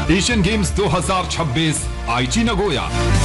Asian games 2026 आईची Nagoya.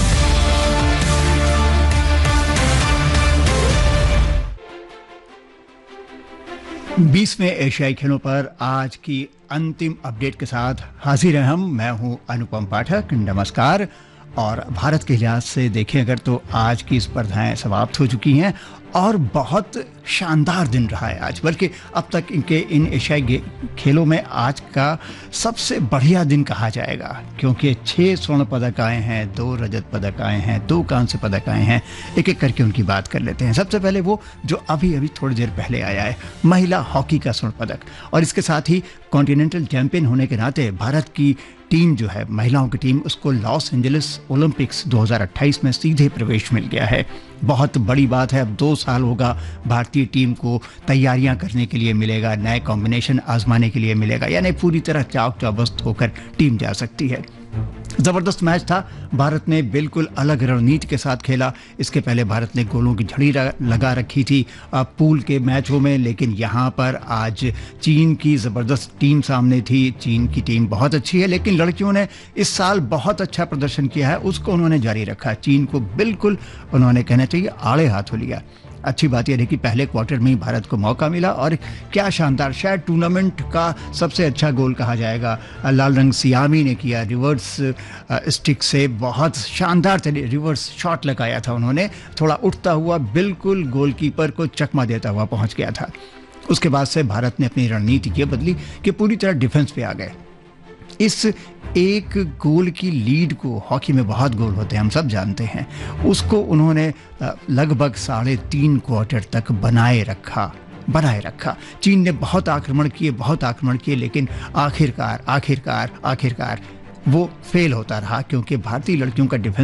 बीसवें एशियाई खेलों पर आज की अंतिम अपडेट के साथ हाजिर हैं हम। मैं हूं अनुपम पाठक। नमस्कार। और भारत के लिहाज से देखें अगर तो आज की स्पर्धाएं समाप्त हो चुकी हैं और बहुत शानदार दिन रहा है आज, बल्कि अब तक इनके इन एशियाई खेलों में आज का सबसे बढ़िया दिन कहा जाएगा, क्योंकि 6 स्वर्ण पदक आए हैं, 2 रजत पदक आए हैं, 2 कांस्य पदक आए हैं। एक एक करके उनकी बात कर लेते हैं। सबसे पहले वो जो अभी थोड़ी देर पहले आया है, महिला हॉकी का स्वर्ण पदक। और इसके साथ ही कॉन्टिनेंटल चैंपियन होने के नाते भारत की टीम जो है, महिलाओं की टीम, उसको लॉस एंजलिस ओलंपिक्स 2028 में सीधे प्रवेश मिल गया है। बहुत बड़ी बात है। अब 2 साल होगा भारतीय टीम को तैयारियां करने के लिए मिलेगा, नए कॉम्बिनेशन आजमाने के लिए मिलेगा, यानी पूरी तरह चाक चौबस्त होकर टीम जा सकती है। जबरदस्त मैच था। भारत ने बिल्कुल अलग रणनीति के साथ खेला। इसके पहले भारत ने गोलों की झड़ी लगा रखी थी पूल के मैचों में, लेकिन यहाँ पर आज चीन की ज़बरदस्त टीम सामने थी। चीन की टीम बहुत अच्छी है, लेकिन लड़कियों ने इस साल बहुत अच्छा प्रदर्शन किया है, उसको उन्होंने जारी रखा। चीन को बिल्कुल उन्होंने कहना चाहिए आड़े हाथों लिया। अच्छी बात यह रही कि पहले क्वार्टर में ही भारत को मौका मिला और क्या शानदार, शायद टूर्नामेंट का सबसे अच्छा गोल कहा जाएगा, लाल रंग सियामी ने किया। रिवर्स स्टिक से बहुत शानदार रिवर्स शॉट लगाया था उन्होंने, थोड़ा उठता हुआ बिल्कुल गोलकीपर को चकमा देता हुआ पहुंच गया था। उसके बाद से भारत ने अपनी रणनीति ये बदली कि पूरी तरह डिफेंस पे आ गए। इस एक गोल की लीड को, हॉकी में बहुत गोल होते हैं हम सब जानते हैं, उसको उन्होंने लगभग 3.5 क्वार्टर तक बनाए रखा। चीन ने बहुत आक्रमण किए, लेकिन आखिरकार वो फेल होता रहा, क्योंकि भारतीय लड़कियों का डिफेंस